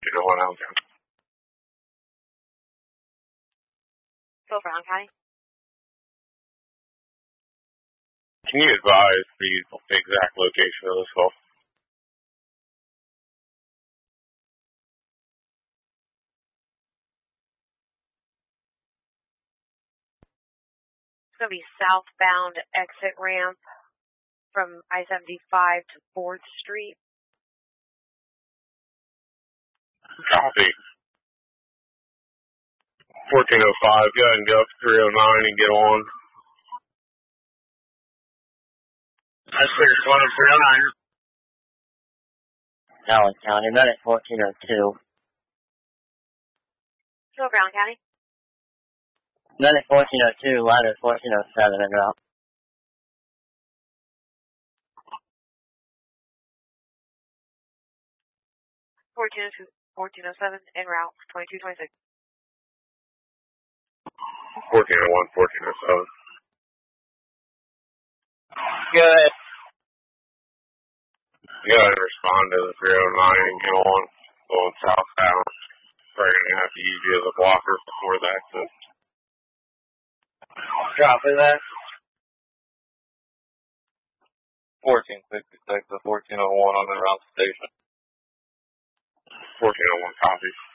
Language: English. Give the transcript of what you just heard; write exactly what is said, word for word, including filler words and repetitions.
fourteen oh one Allen County. Go for Allen County. Can you advise the exact location of this call? It's going to be southbound exit ramp from I seventy-five to fourth Street. Copy. fourteen oh five, go ahead and go up to three oh nine and get on. That's six one of three oh nine. Allen County, Medic fourteen oh two. Go for Allen County. Medic fourteen oh two, ladder fourteen oh seven en route. fourteen oh two, fourteen oh seven en route, twenty-two twenty-six. fourteen oh one, fourteen oh seven. Good. Go ahead and respond to the three oh nine and get on. Going southbound. Probably going to have to use you as a blocker before the exit. Copy that. fourteen fifty-six to fourteen oh one on the route station. fourteen oh one, copy.